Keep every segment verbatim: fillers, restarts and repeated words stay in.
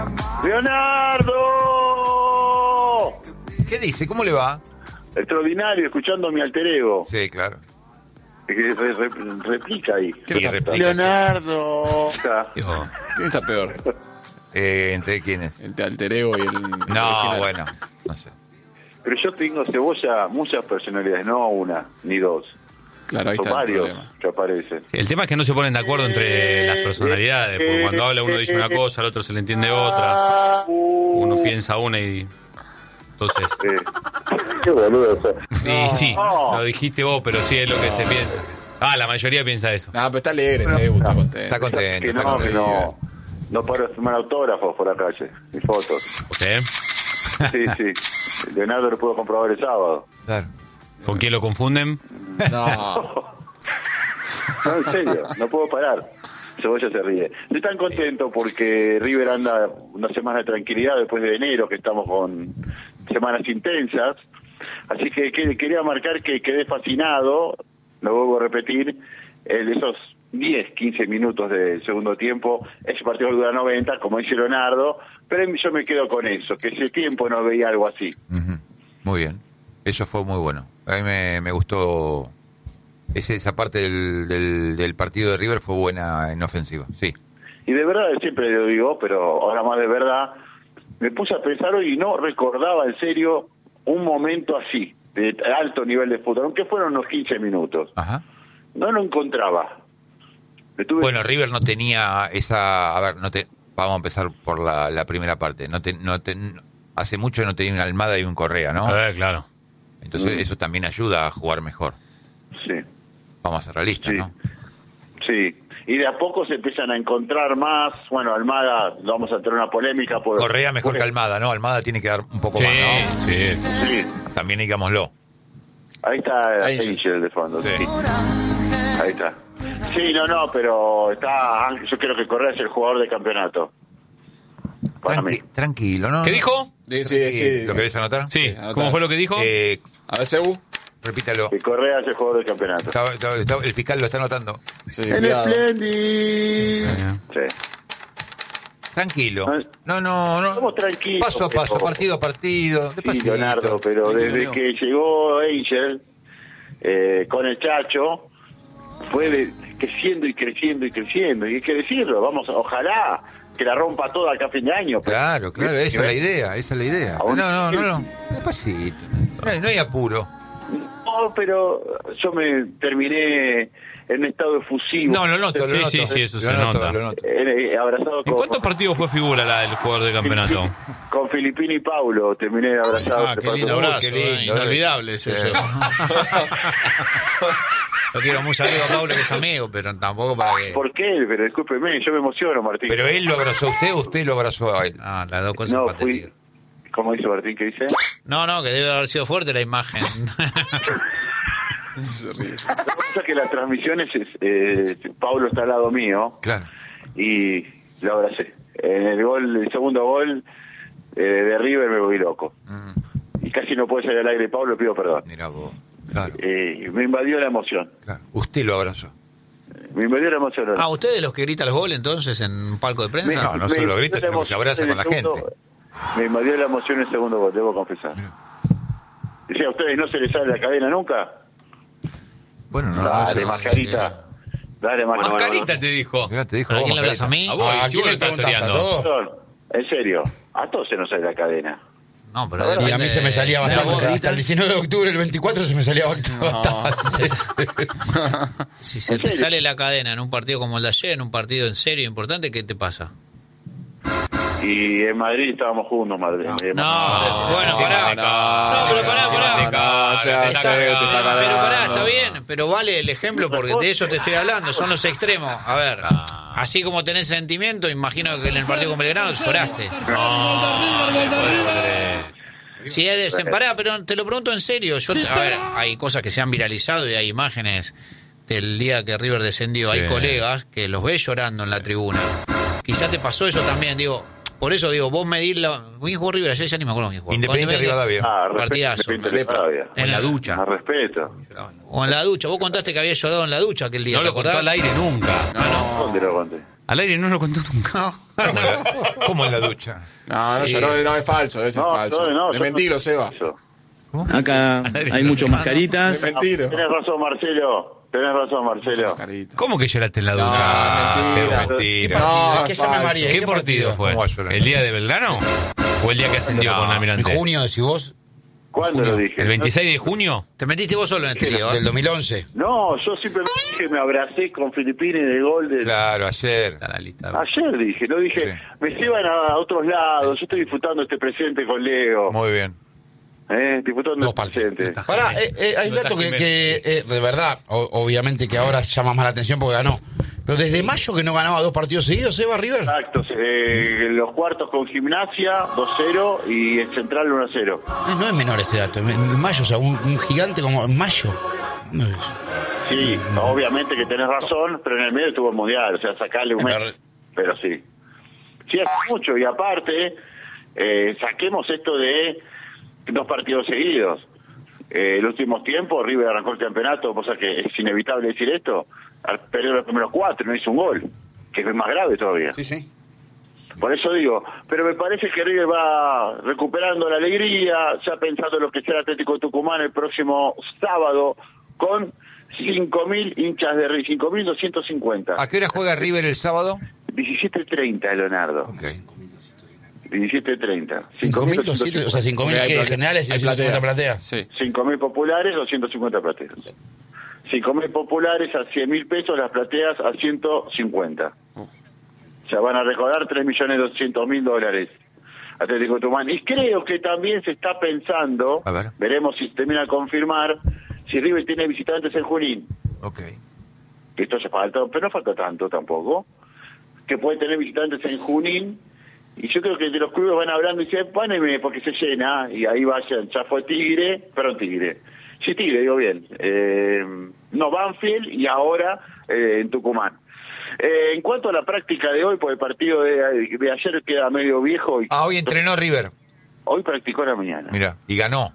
¡Leonardo! ¿Qué dice? ¿Cómo le va? Extraordinario, escuchando mi alter ego. Sí, claro. Re, re, re, replica ahí. Sí, replica, Leonardo. Dijo, ¿Quién está peor? eh, ¿entre quiénes? ¿Entre alter ego y el No, original? bueno, no sé. Pero yo tengo, Cebolla, muchas personalidades, no una, ni dos. Claro, ahí Son está el varios problema. que aparecen. Sí, el tema es que no se ponen de acuerdo entre las personalidades, porque cuando habla uno dice una cosa, al otro se le entiende otra, uno piensa una y... Entonces... Sí. Qué boludo sos. Sí, sí, lo dijiste vos, pero sí es lo que se piensa. Ah, la mayoría piensa eso. No, pero está alegre, Cebu, está contento. Está contento, Que está no, que contento. no. No paro de firmar autógrafos por la calle, ni fotos. ¿Eh? Sí, sí. Leonardo lo pudo comprobar el sábado. Claro. ¿Con quién lo confunden? No. No, en serio, no puedo parar. Cebolla se ríe. Estoy tan contento porque River anda una semana de tranquilidad después de enero, que estamos con semanas intensas. Así que, que quería marcar que quedé fascinado, lo vuelvo a repetir, en esos diez, quince minutos del segundo tiempo. Ese partido dura noventa, como dice Leonardo, pero yo me quedo con eso, que ese tiempo no veía algo así. Ujú. Muy bien. Eso fue muy bueno. A mí me, me gustó... Ese, esa parte del, del, del partido de River fue buena en ofensiva, sí. Y de verdad, siempre lo digo, pero ahora más de verdad, me puse a pensar hoy y no recordaba en serio un momento así, de alto nivel de fútbol, aunque fueron unos quince minutos. Ajá. No lo encontraba. Me tuve- Bueno, River no tenía esa... A ver, no te, vamos a empezar por la, la primera parte. No te, no te, hace mucho no tenía una Almada y un Correa, ¿no? Eh, claro. Entonces Mm. eso también ayuda a jugar mejor. Sí, Vamos a ser realistas, sí. ¿no? Sí. Y de a poco se empiezan a encontrar más. Bueno, Almada, vamos a tener una polémica. Por, Correa mejor por- que Almada, ¿no? Almada tiene que dar un poco Sí, más, ¿no? sí. Sí, También digámoslo. ahí está Ahí sí. Angel de fondo. Sí. Sí. Ahí está. Sí, no, no, pero está. Yo creo que Correa es el jugador de campeonato. Para mí. Tranqui- tranquilo, ¿no? ¿Qué dijo? Sí, sí, sí. ¿Lo querés anotar? Sí, anotá. ¿cómo fue lo que dijo? Eh, A ver, Cebu. repítalo. Que Correa es el jugador del campeonato. Está- está- está- el fiscal lo está anotando. Sí, El cuidado. Splendid. Sí. Tranquilo. Ah, No, no, no. Estamos tranquilos, Paso a paso, pero- partido a partido. Sí, Despacito. Leonardo, pero Tranquilo. desde que llegó Angel eh, con el Chacho, fue de- creciendo y creciendo y creciendo. Y hay que decirlo, vamos, ojalá que la rompa toda acá a fin de año. pero- Claro, claro, esa es la idea, esa es la idea. No, Aún- no, no, no. Despacito. No hay, no hay apuro. No, pero yo me terminé en un estado efusivo. No, lo noto, lo Sí, noto. sí, sí, eso Lo se noto, nota. lo noto. Eh, eh, abrazado ¿En con, cuántos partidos fue figura la del jugador de campeonato? con Filipini y Paulo. Terminé abrazado. Ah, Te qué paso lindo con- abrazo, qué lindo, eh, inolvidable es eso. Lo quiero mucho amigo a Pablo, que es amigo, pero tampoco para que... ¿Por qué? Pero discúlpeme, yo me emociono, Martín. Pero él lo abrazó a usted o usted lo abrazó a él. Ah, las dos cosas No, patéticas. fui... ¿Cómo dice Martín? ¿Qué dice? No, no, que debe haber sido fuerte la imagen. Se ríe. Lo que pasa es que las transmisiones, es, eh, Paulo está al lado mío Claro. y lo abracé. En el gol, el segundo gol eh, de River me volví loco. Mm, Y casi no puede salir al aire Pablo, pido perdón. mira vos. Claro, Eh, me invadió la emoción. claro. Usted lo abrazó. Me invadió la emoción. Ah, ¿usted de los que grita los goles entonces en un palco de prensa? Me- No, no me solo invadió grita, la sino que se emoción abraza en con la el segundo- gente. Me invadió la emoción en el segundo gol, debo confesar. Decía, ¿a ustedes no se les sale la cadena nunca? Bueno, no, no. Dale, eso- mascarita. Dale, mascarita. Mascarita te dijo. Mirá, te dijo ¿A vos, quién le hablas, a Mascarita. mí? A vos, Ah, y si ¿a vos quién lo le estás preguntás? ¿A toreando. todos? En serio, a todos se nos sale la cadena. No, pero Ahora, depende Y a mí se me de- salía si bastante. vos- Hasta el diecinueve de octubre, el veinticuatro, se me salía bastante. Si se ¿En te serio? sale la cadena en un partido como el de ayer, en un partido en serio importante, ¿qué te pasa? Y en Madrid estábamos juntos, Madrid. No, Eh, bueno, pará. No, pero pará, pará. No, ya Está- sé, te está pero pará, cargando. está bien, pero vale el ejemplo porque de eso te estoy hablando, son los extremos. A ver, así como tenés sentimiento, imagino que en el partido con Belgrano lloraste. Si es de pará, pero te lo pregunto en serio. Yo, a ver, hay cosas que se han viralizado y hay imágenes del día que River descendió. Sí. Hay colegas que los ves llorando en la tribuna. Quizás te pasó eso también, digo. Por eso digo, vos medís la... ¿Quién jugó River ayer? Ya ni me acuerdo quién jugó. Independiente Cuando- Rivadavia. Ah, respeto, Partidazo. Independiente Rivadavia. En la ducha. Más respeto. O en la ducha. Vos contaste que había llorado en la ducha aquel día. No ¿te lo contó acordás? al aire nunca. ¿Dónde lo conté? Al aire no lo contó nunca. ¿Cómo en la, cómo en la ducha? No, no, Sí. yo no, no, es falso, ese No, es falso. no, no, de yo mentiro, no- Seba. eso. Acá hay muchas mascaritas. De mentiro. Tenés razón, Marcelo. Tenés razón, Marcelo. Mascarita. ¿Cómo que lloraste en la ducha? No, mentira. Seba? Mentira. No, Es que es ya me falso. mareé. ¿Qué, ¿Qué partido partido? fue? ¿Cómo va a llorar? ¿El día de Belgrano? ¿O el día que ascendió con En Almirante? junio, decís vos, ¿Cuándo lo dije? ¿El veintiséis de junio? Te metiste vos solo en este lío, ¿eh? del dos mil once. No, yo simplemente dije, me abracé con Filippines de gol de... Claro, ayer. Está la lista. Ayer dije, no dije, Sí. me llevan a otros lados, yo estoy disfrutando este presente con Leo. Muy bien. Eh, disfrutando Dos este partidos. presente. Pará, eh, eh, hay un No dato está que, Jiménez. que, eh, de verdad, o- obviamente que ahora llama más la atención porque ganó. Pero desde mayo que no ganaba dos partidos seguidos, Eva River. Exacto, eh, los cuartos con Gimnasia dos cero y el Central uno cero. Eh, no es menor ese dato. En en mayo, o sea, un, un gigante como en mayo. No es- Sí, obviamente que tenés razón, pero en el medio estuvo el Mundial, o sea, sacarle un mes. Pero- Pero sí. Sí, hace mucho, y aparte, eh, saquemos esto de dos partidos seguidos. Eh, en los últimos tiempos, River arrancó el campeonato, cosa que es inevitable decir esto, al perder los primeros cuatro, no hizo un gol, que es más grave todavía. Sí, sí. Por eso digo, pero me parece que River va recuperando la alegría, ya pensando en lo que será Atlético Tucumán el próximo sábado, con cinco mil hinchas de River, cinco mil doscientos cincuenta. ¿A qué hora juega River el sábado? diecisiete treinta, Leonardo. Ok. diecisiete treinta. cinco mil doscientos, o sea, cinco mil Hay que plate- generales y hay doscientos cincuenta plateas. Sí. cinco mil populares, doscientos cincuenta plateas. cinco mil populares a cien mil pesos, las plateas a ciento cincuenta. Uh. O sea, van a recordar tres millones doscientos mil dólares Atlético Tucumán. Y creo que también se está pensando, A ver. veremos si se termina de confirmar, si River tiene visitantes en Junín. Ok. Que esto ya falta, pero no falta tanto tampoco. Que puede tener visitantes en Junín. Y yo creo que de los clubes van hablando y dicen, póneme porque se llena, y ahí vayan, ya fue Tigre, perdón, Tigre. Sí, Tigre, digo bien. Eh, no, Banfield y ahora eh, en Tucumán. Eh, en cuanto a la práctica de hoy, pues el partido de, de ayer queda medio viejo. Y Ah, hoy entrenó River. hoy practicó a la mañana. Mira, y ganó.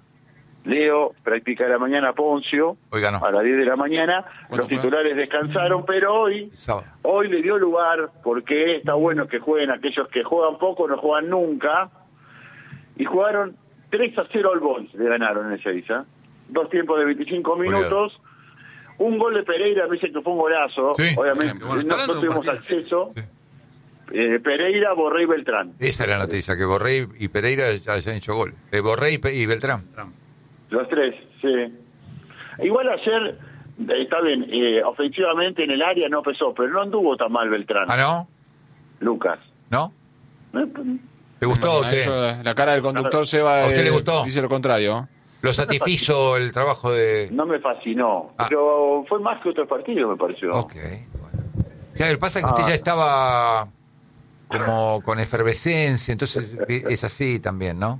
Leo practica a la mañana Poncio, Hoy ganó. a las diez de la mañana. ¿Cuánto Los fue? titulares descansaron, pero hoy... Sábado. Hoy le dio lugar, porque está bueno que jueguen aquellos que juegan poco, no juegan nunca, y jugaron tres a cero al Boys, le ganaron en Ezeiza. Dos tiempos de veinticinco minutos, un gol de Pereira, me dicen que fue un golazo, Sí. obviamente Sí, bueno, está no, dando no un tuvimos partido. acceso. Sí. Eh, Pereira, Borré y Beltrán. Esa es la noticia, que Borré y Pereira ya, ya han hecho gol. Eh, Borré y, Pe- y Beltrán. Los tres, sí. Igual ayer, eh, está bien, eh, ofensivamente en el área no pesó, pero no anduvo tan mal Beltrán, Ah, ¿no? Lucas. ¿No? Eh, ¿Le gustó a No, usted? eso, la cara del conductor Seba ¿A usted le eh, gustó? dice lo contrario. ¿Lo satisfizo el trabajo de...? No me fascinó, Ah. pero fue más que otros partidos, me pareció. Ok, bueno. Ya, lo que pasa es que usted Ah. ya estaba como con efervescencia, entonces es así también, ¿no?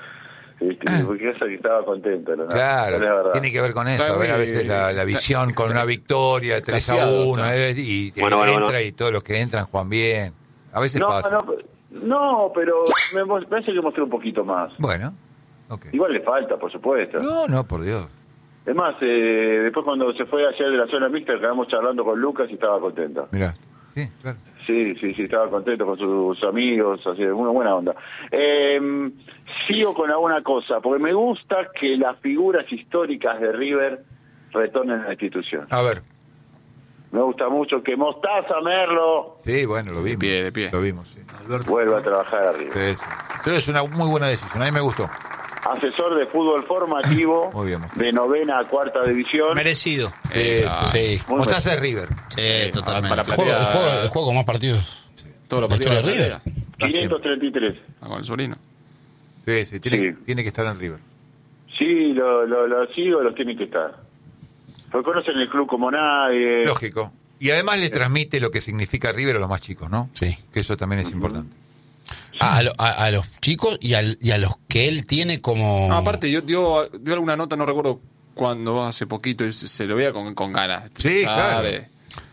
Este, porque eso que estaba contento, ¿no? Claro, Es verdad. tiene que ver con eso. Está A ver, a muy- veces la, la visión está- con una victoria, tres a extasiado, uno, está. eh, y, y Bueno, bueno, entra bueno. y todos los que entran juegan bien. A veces No, pasa. no, no, pero me me parece que mostré un poquito más. Bueno, ok. Igual le falta, por supuesto. No, no, por Dios. Es más, eh, después cuando se fue ayer de la zona mixta, quedamos charlando con Lucas y estaba contento. Mirá, sí, claro. Sí, sí, sí, estaba contento con sus amigos, así, una buena onda. Eh, sigo con alguna cosa, porque me gusta que las figuras históricas de River retornen a la institución. A ver, Me gusta mucho que Mostaza Merlo sí, bueno, lo vimos. De pie, de pie. Lo vimos, sí. vuelva a trabajar arriba. Sí, sí. Pero es una muy buena decisión, a mí me gustó. Asesor de fútbol formativo Muy bien, Mostaza. de novena a cuarta división. Merecido. Eh, Sí, ah, Sí. Muy Mostaza de River. Sí, totalmente. para El juego, el, platea- juego, el juego con más partidos. Todos los La partidos historia de de River. la quinientos treinta y tres. Ah, con el Solino. Sí, sí, tiene, Sí. tiene que estar en River. Sí, lo, lo, lo sigo, los tienen que estar. Porque conocen el club como nadie. Lógico. Y además le transmite lo que significa River a los más chicos, ¿no? Sí. Que eso también es importante. A, a lo- a- a los chicos y, al- y a los que él tiene como... No, aparte, dio, dio, dio alguna nota, no recuerdo cuándo, hace poquito, y se, se lo veía con, con ganas. Sí, claro. eh.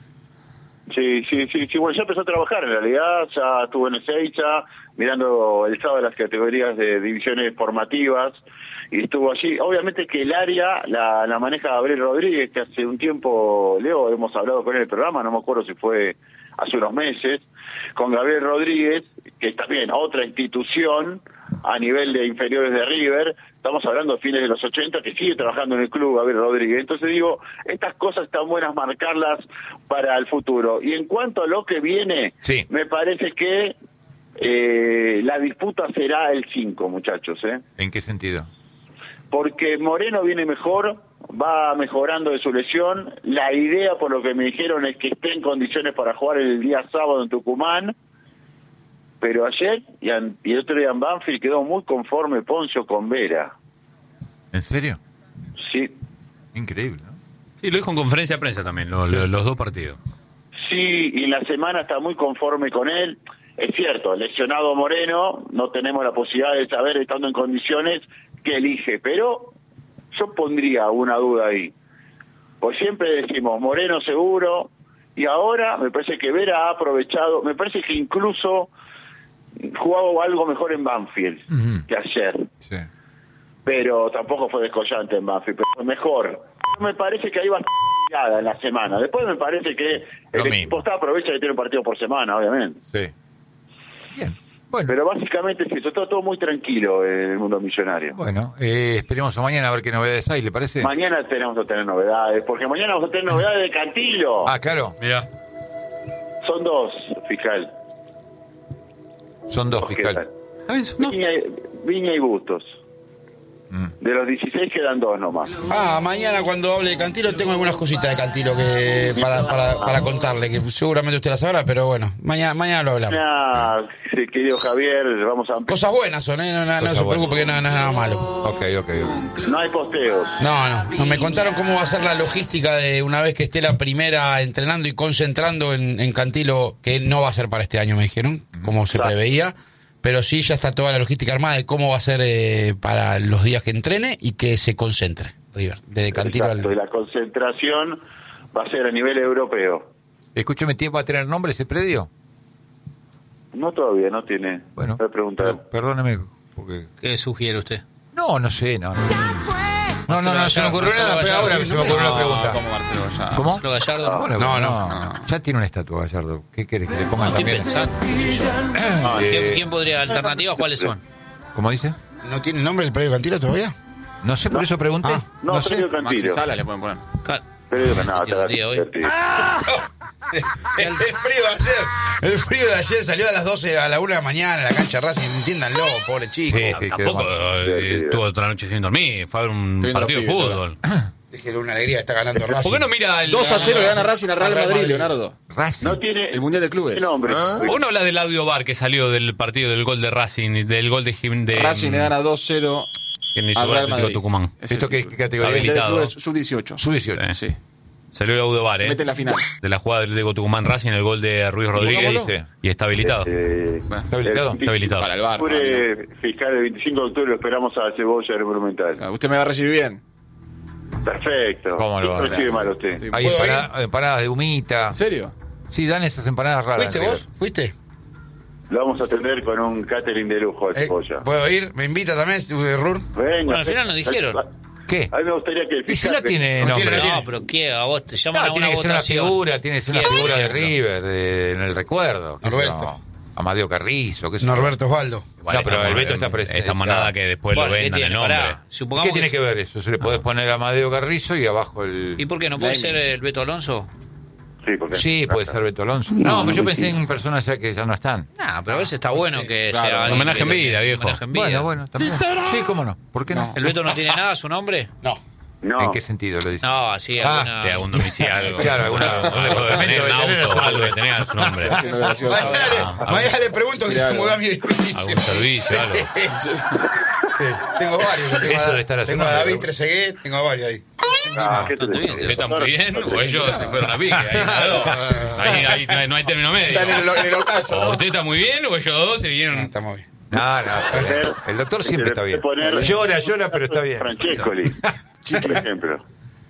Sí, sí, sí, sí, bueno, ya empezó a trabajar en realidad, ya estuvo en Ezeiza, mirando el estado de las categorías de divisiones formativas, y estuvo allí. Obviamente que el área la, la maneja Gabriel Rodríguez, que hace un tiempo, Leo, hemos hablado con él en el programa, no me acuerdo si fue hace unos meses, con Gabriel Rodríguez, que es también otra institución a nivel de inferiores de River. Estamos hablando de fines de los ochenta, que sigue trabajando en el club Gabriel Rodríguez. Entonces digo, estas cosas están buenas marcarlas para el futuro. Y en cuanto a lo que viene, sí. me parece que eh, la disputa será el cinco, muchachos. ¿eh? ¿En qué sentido? Porque Moreno viene mejor, va mejorando de su lesión. La idea, por lo que me dijeron, es que esté en condiciones para jugar el día sábado en Tucumán. Pero ayer y, an, y el otro día en Banfield quedó muy conforme Poncio con Vera. ¿En serio? Sí. Increíble, ¿no? Sí, lo dijo en conferencia de prensa también, lo, lo, los dos partidos. Sí, y la semana está muy conforme con él. Es cierto, lesionado Moreno, no tenemos la posibilidad de saber, estando en condiciones, qué elige. Pero yo pondría una duda ahí. Pues siempre decimos, Moreno seguro, y ahora me parece que Vera ha aprovechado, me parece que incluso jugaba algo mejor en Banfield uh-huh. que ayer. Sí. Pero tampoco fue descollante en Banfield, pero mejor. Me parece que ahí va a estar mirada en la semana. Después me parece que Lo el mismo. equipo está aprovecha que tiene un partido por semana, obviamente. Sí. Bien. Bueno. Pero básicamente es eso, está todo muy tranquilo en el mundo millonario. Bueno, eh, esperemos a mañana a ver qué novedades hay, ¿le parece? Mañana tenemos que tener novedades, porque mañana vamos a tener novedades de Cantilo. Ah, claro. Mira. Son dos, fiscal. Son dos, fiscal. No. Viña, Viña y Bustos. Mm. De los dieciséis quedan dos nomás. Ah, mañana cuando hable de Cantilo tengo algunas cositas de Cantilo que para, para, para contarle, que seguramente usted las sabrá, pero bueno, mañana mañana lo hablamos. Ah, sí, querido Javier, vamos a... Cosas buenas son, ¿eh? No, no, no se preocupe que no, no es nada malo. Ok, ok, ok. No hay posteos. No, no, no, me contaron cómo va a ser la logística de una vez que esté la primera entrenando y concentrando en, en Cantilo, que no va a ser para este año, me dijeron, como se preveía. Pero sí, ya está toda la logística armada de cómo va a ser eh, para los días que entrene y que se concentre, River, desde Cantilo Exacto, al... y la concentración va a ser a nivel europeo. Escúcheme, ¿va a tener nombre ese predio? No todavía, no tiene. Bueno, voy a preguntar. pero, perdóneme, porque... ¿Qué sugiere usted? No, no sé, no, no. No, no, no, se me ocurrió Marcelo nada, pero Gallardo, ahora se me ocurrió una pregunta. ¿Cómo Marcelo Gallardo? ¿Cómo? Marcelo Gallardo. Bueno, No, no, no, no. Ya tiene una estatua, Gallardo. ¿Qué querés que le pongan No, estoy también? pensando. qué sé yo. Ah, Eh, ¿Quién, quién podría? ¿Alternativas cuáles son? ¿Cómo dice? ¿No tiene nombre el predio Cantilo todavía? No sé, por eso pregunté. Ah, no, no sé. Predio Maxi Cantilo. Sala le pueden poner. Claro. Predio Cantilo. No, Tiene un te día la- hoy. divertido. El, el frío de ayer, el frío de ayer salió a las doce, a la una de la mañana en la cancha Racing, entiéndanlo, pobre chico. Sí, sí, quedó Tampoco mal. eh, estuvo toda la noche sin dormir. Fue a ver un Estoy viendo partido de los pibes, fútbol. Déjele una alegría, está ganando Racing. ¿Por qué no mira el... dos a cero le gana Racing al Real Real Madrid, Madrid. Leonardo. Racing. No tiene El Mundial de Clubes. ¿Qué nombre? Uno habla del audio bar que salió del partido del gol de Racing, del gol de... Jim- de Racing le gana dos cero que hizo al el Real Atlético Madrid. Tucumán. Es ¿Esto el qué, título. qué categoría? El Mundial de Habilitado. Clubes sub dieciocho. sub dieciocho. Sí. Salió el audio bar, Se ¿eh? mete en la final. De la jugada del Atlético Tucumán Racing, el gol de Ruiz Rodríguez. pongámoslo? Y está habilitado. Eh, Bueno, ¿Está habilitado? el- Está habilitado. Para el bar. para mí, octubre, fiscal, el veinticinco de octubre lo esperamos a Cebolla en el Monumental. ¿no? Usted me va a recibir bien. Perfecto. ¿Cómo lo va a recibe hacer? mal usted? Sí. Hay ¿Puedo empanada- empanadas de humita. ¿En serio? Sí, dan esas empanadas raras. ¿Fuiste vos? ¿Fuiste? Lo vamos a atender con un catering de lujo de Eh, Cebolla. ¿Puedo ir? ¿Me invita también, eh, Rur? Venga. Bueno, al final nos dijeron. ¿Qué? A mí me gustaría que el Y si fiscal... no tiene No nombre. tiene, No, tiene. pero ¿qué? A vos te llaman No, a tiene una que ser una votación. figura, tiene que ser una ¿Quién? figura de Por ejemplo. River, de- en el recuerdo. qué sé Norberto. yo, Amadeo Carrizo, qué sé yo. Norberto Osvaldo. Igual No, pero esta- el Beto está presente. Esta manada que después Bueno, lo ¿qué vendan el tiene? nombre. Pará, supongamos ¿Qué tiene que ver eso? Se le podés poner a Amadeo Carrizo y abajo el... ¿Y por qué no puede Laimi. ser el Beto Alonso? Sí, porque... Sí, puede ser Beto Alonso. No, pero yo pensé en personas ya que ya no están. Nah, pero a veces está bueno que claro, sea... un alguien homenaje en que- vida, viejo. Homenaje en vida. Bueno, bueno, también. Sí, cómo no. ¿Por qué no? ¿El Beto no tiene nada a su nombre? No. No. ¿En qué sentido lo dice? No, así Ah, alguna... De algún domicilio, algo. Claro, alguna- algo de tener un auto, algo de tener a su nombre. Haciendo gracioso. Mañana, Ah, mañana le pregunto que sí, se algo. mueva mi edificio. Algún servicio, algo. Sí, tengo varios. Tengo, Eso a, de estar a su tengo a nombre, David ¿no? Trezeguet, tengo a varios ahí. Ah, ¿qué te Bastante digo? bien. ¿Qué tan muy bien? O ellos se fueron a pique. Ahí, claro. Ahí- ahí no hay- no hay término medio. Está en el, en el ocaso. O usted está muy bien o ellos dos se No, vinieron. estamos bien. No, no, está bien. El doctor siempre está bien. Poner- Llora, llora, pero está bien. Francescoli, por ejemplo.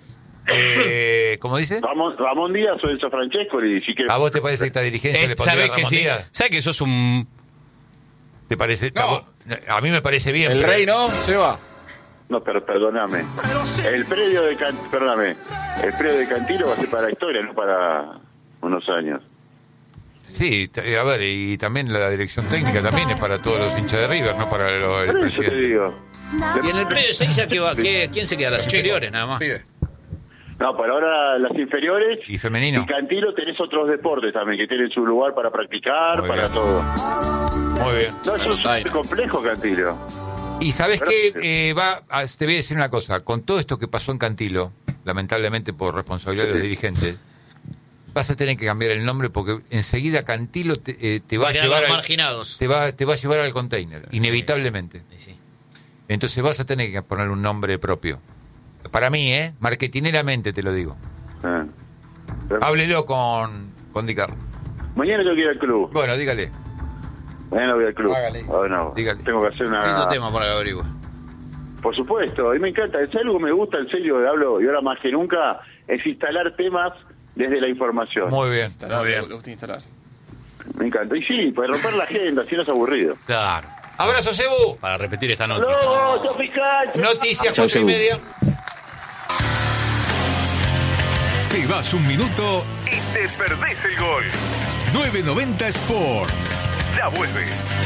Eh, ¿Cómo dice? Ramón, Ramón Díaz o Enzo Francescoli, si quiere... ¿A vos te parece que esta dirigencia Eh, le pondría a ¿Sabés que Ramón sí? Díaz? ¿Sabés que sos un... ¿Te parece? No. A mí me parece bien. El pero- rey, ¿no? Se va. No, pero perdóname. El predio de Can... Perdóname. El predio de Cantilo va a ser para la historia, no para unos años. Sí, t- a ver, y también la dirección técnica también es para todos los hinchas de River, no para lo- el Por eso te presidente. digo. Y en el predio de Seiza, ¿qué va? ¿Qué, ¿quién se queda? Las inferiores, nada más. Pibe. No, por ahora las inferiores. Y femenino. Y Cantilo tenés otros deportes también que tienen su lugar para practicar, Muy para bien. todo. Muy bien. No, eso es Ay. muy complejo, Cantilo. Y sabes Pero- qué, eh, va, a- te voy a decir una cosa, con todo esto que pasó en Cantilo, lamentablemente por responsabilidad de los dirigentes, vas a tener que cambiar el nombre porque enseguida Cantilo te, eh, te va, Va a a quedar llevar los al, marginados. te va, te va a llevar al container, inevitablemente. Sí, sí. Entonces vas a tener que poner un nombre propio. Para mí, ¿eh? Marketineramente te lo digo. Ah. Pero- Háblelo con, con Di Carlo. Mañana tengo que ir al club. Bueno, dígale. Mañana voy al club. Hágale. Ah, no. Dígale. Tengo que hacer Lindo una... tema para que averigüe. Por supuesto, a mí me encanta. Si algo que me gusta, en serio, hablo, y ahora más que nunca, es instalar temas desde la información. Muy bien. Instalar, Muy bien. le gusta instalar. Me encanta. Y sí, para romper la agenda, si no es aburrido. Claro. Abrazo, Cebu. Para repetir esta nota. ¡No, Sofical! Noticias Chau, cuatro y Cebu. media. Te vas un minuto y te perdés el gol. nueve noventa Sport. Ya vuelve.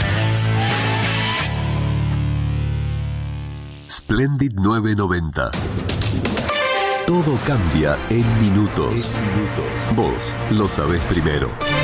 Splendid nueve noventa. Todo cambia en minutos. Vos lo sabés primero.